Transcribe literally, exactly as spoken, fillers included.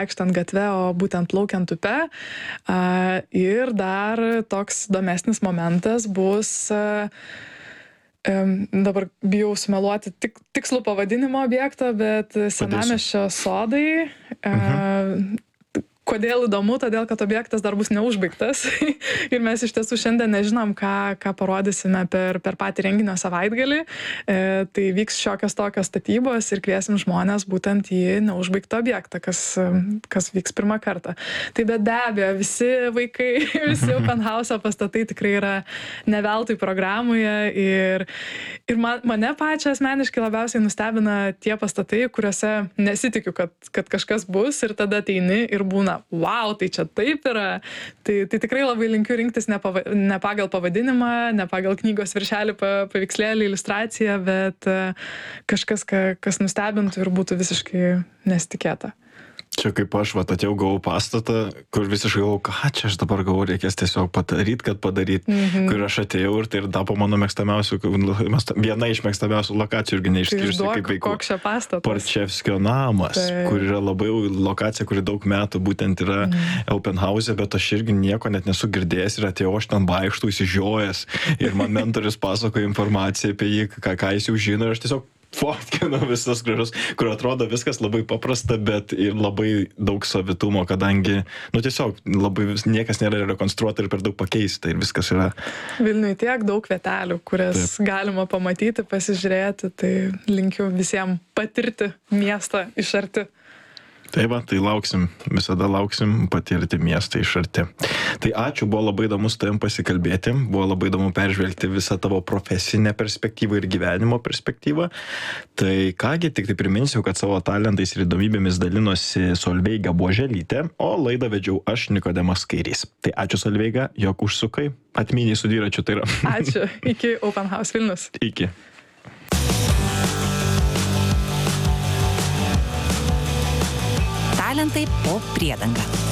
vaikštant gatve, o būtent plaukiant upe. Ir dar toks įdomesnis momentas bus, dabar bijau sumeluoti tik, tikslų pavadinimo objektą, bet Senamiesčio sodai. Mhm. Kodėl įdomu? Todėl, kad objektas dar bus neužbaigtas ir mes iš tiesų šiandien nežinom, ką, ką parodysime per, per patį renginio savaitgalį. E, tai vyks šiokios tokios statybos ir kviesim žmonės būtent į neužbaigtą objektą, kas, kas vyks pirmą kartą. Tai bet be abejo, visi vaikai, visi open house pastatai tikrai yra neveltui programoje ir, ir man, mane pačią asmeniškai labiausiai nustebina tie pastatai, kuriuose nesitikiu, kad, kad kažkas bus ir tada ateini ir būna wow, tai čia taip yra. Tai, tai tikrai labai linkiu rinktis ne, pava, ne pagal pavadinimą, ne pagal knygos viršelį, pa, paveikslėlį, iliustraciją, bet kažkas, ka, kas nustebintų ir būtų visiškai nesitikėta. Čia kaip aš, va, atėjau, gavau pastatą, kur visiškai galvau, ką čia aš dabar gavau, reikės tiesiog padaryti, kad padaryti, mm-hmm. kur aš atėjau ir tai ir tapo mano mėgstamiausių, viena iš mėgstamiausių lokacijų, irgi neišskirsiu, tai kaip koks čia pastatas. Parčevskio namas, tai... kur yra labai lokacija, kuri daug metų būtent yra mm. open house, bet aš irgi nieko net nesu girdėjęs ir atėjau, aš ten vaikštų įsižiojęs ir man mentorius pasakoja informaciją apie jį, ką, ką jis jau žino ir aš tiesiog fotkinu visas gražus, kur atrodo viskas labai paprasta, bet ir labai daug savitumo, kadangi, nu tiesiog, labai vis, niekas nėra rekonstruota ir per daug pakeista ir viskas yra. Vilniui tiek daug vietelių, kurias Taip. Galima pamatyti, pasižiūrėti, tai linkiu visiems patirti miestą iš arti. Tai va, tai lauksim, visada lauksim patirti miestą iš arti. Tai ačiū, buvo labai įdomu su tavim pasikalbėti, buvo labai įdomu peržvelgti visą tavo profesinę perspektyvą ir gyvenimo perspektyvą. Tai kągi, tik tai priminsiu, kad savo talentais ir įdomybėmis dalinosi Solveiga Buoželytė, o laidą vedžiau aš, Nikodemas Kairys. Tai ačiū Solveiga, jog užsukai, atminiai su dviračiu tai yra. Ačiū, iki Open House Vilnius. Iki. Talentai po priedanga.